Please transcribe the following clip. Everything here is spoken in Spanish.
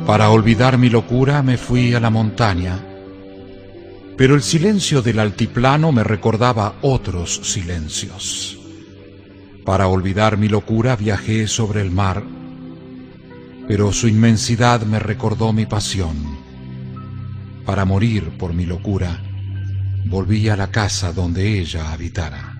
Para olvidar mi locura me fui a la montaña, pero el silencio del altiplano me recordaba otros silencios. Para olvidar mi locura viajé sobre el mar, pero su inmensidad me recordó mi pasión. Para morir por mi locura, volví a la casa donde ella habitara.